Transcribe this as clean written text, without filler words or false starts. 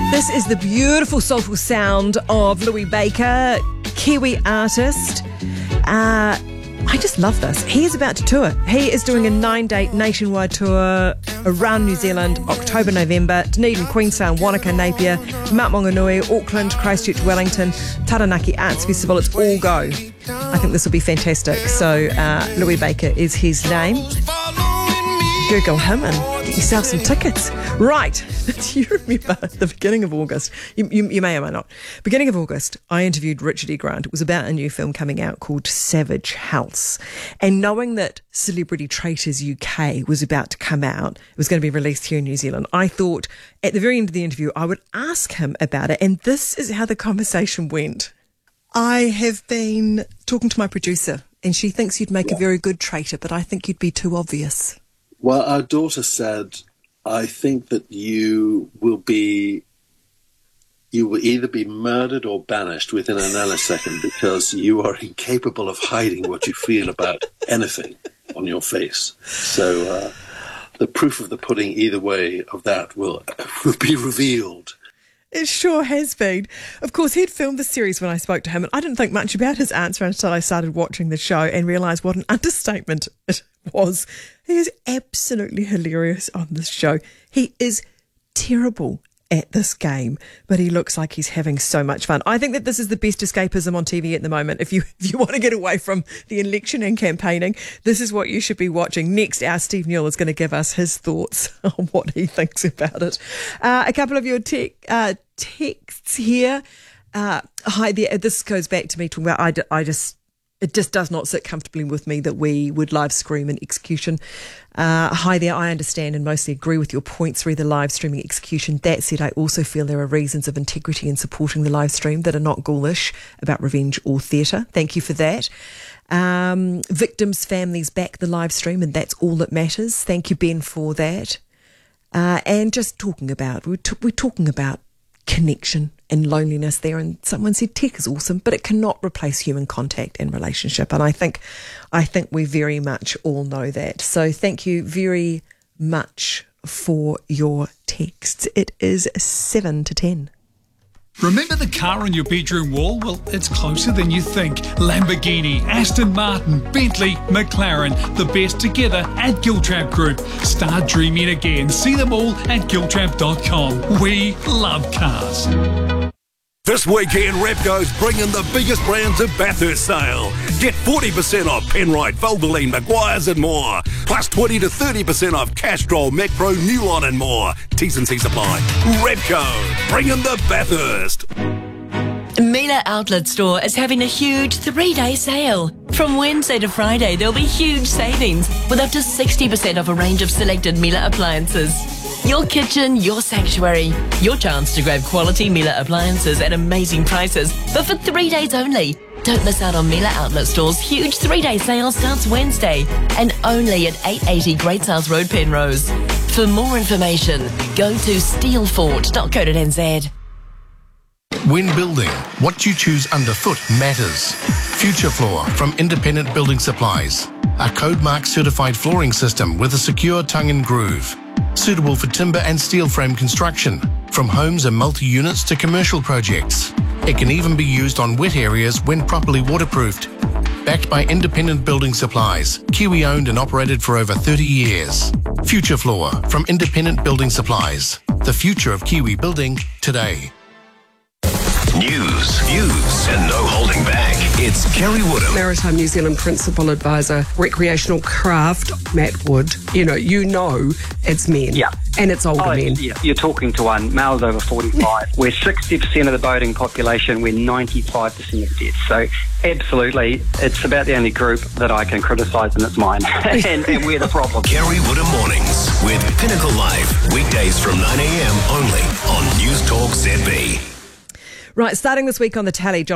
This is the beautiful, soulful sound of Louis Baker, Kiwi artist. I just love this. He is about to tour. He is doing a 9-date nationwide tour around New Zealand, October, November, Dunedin, Queenstown, Wanaka, Napier, Mount Maunganui, Auckland, Christchurch, Wellington, Taranaki Arts Festival. It's all go. I think this will be fantastic. So Louis Baker is his name. Google him and get yourself some tickets. Right. Do you remember the beginning of August? You may or may not. Beginning of August, I interviewed Richard E. Grant. It was about a new film coming out called Savage House. And knowing that Celebrity Traitors UK was about to come out, it was going to be released here in New Zealand, I thought at the very end of the interview, I would ask him about it. And this is how the conversation went. I have been talking to my producer, and she thinks you'd make a very good traitor, but I think you'd be too obvious. Well, our daughter said, I think that you will either be murdered or banished within a nanosecond because you are incapable of hiding what you feel about anything on your face. So the proof of the pudding either way of that will be revealed. It sure has been. Of course, he'd filmed the series when I spoke to him, and I didn't think much about his answer until I started watching the show and realised what an understatement it was. He is absolutely hilarious on this show. He is terrible at this game, but he looks like he's having so much fun. I think that this is the best escapism on TV at the moment. If you want to get away from the election and campaigning, this is what you should be watching. Next, our Steve Newell is going to give us his thoughts on what he thinks about it. A couple of your texts here. Hi there. This goes back to me talking about it just does not sit comfortably with me that we would live stream an execution. Hi there, I understand and mostly agree with your points through the live streaming execution. That said, I also feel there are reasons of integrity in supporting the live stream that are not ghoulish about revenge or theatre. Thank you for that. Victims' families back the live stream, and that's all that matters. Thank you, Ben, for that. And just talking about, we're talking about connection and loneliness there, and someone said tech is awesome, but it cannot replace human contact and relationship, and I think we very much all know that. So thank you very much for your texts. It is 7 to 10. Remember the car on your bedroom wall? Well, it's closer than you think. Lamborghini, Aston Martin, Bentley, McLaren, the best together at Giltramp Group. Start dreaming again. See them all at giltramp.com. We love cars. This weekend, Repco's bringing the biggest brands of Bathurst sale. Get 40% off Penrite, Valvoline, Maguire's and more. Plus 20 to 30% off Castrol, Macpro, Newline and more. T's and C's apply. Repco, bringing the Bathurst. Miele Outlet Store is having a huge 3-day sale. From Wednesday to Friday, there'll be huge savings with up to 60% off a range of selected Miele appliances. Your kitchen, your sanctuary. Your chance to grab quality Miele appliances at amazing prices, but for 3 days only. Don't miss out on Miele Outlet Store's huge 3-day sale starts Wednesday and only at 880 Great South Road, Penrose. For more information, go to steelfort.co.nz. When building, what you choose underfoot matters. Future Floor from Independent Building Supplies. A Code Mark certified flooring system with a secure tongue and groove. Suitable for timber and steel frame construction, from homes and multi-units to commercial projects. It can even be used on wet areas when properly waterproofed. Backed by Independent Building Supplies, Kiwi owned and operated for over 30 years. Future Floor from Independent Building Supplies. The future of Kiwi building today. News, views, and no holding back. It's Kerry Woodham. Maritime New Zealand Principal Advisor, Recreational Craft, Matt Wood. You know it's men. Yeah. And it's older men. Yeah. You're talking to one, males over 45. We're 60% of the boating population. We're 95% of dead. So absolutely, it's about the only group that I can criticise, and it's mine. and we're the problem. Kerry Woodham Mornings with Pinnacle Live. Weekdays from 9 a.m. only on News Talk ZB. Right, starting this week on the tally, John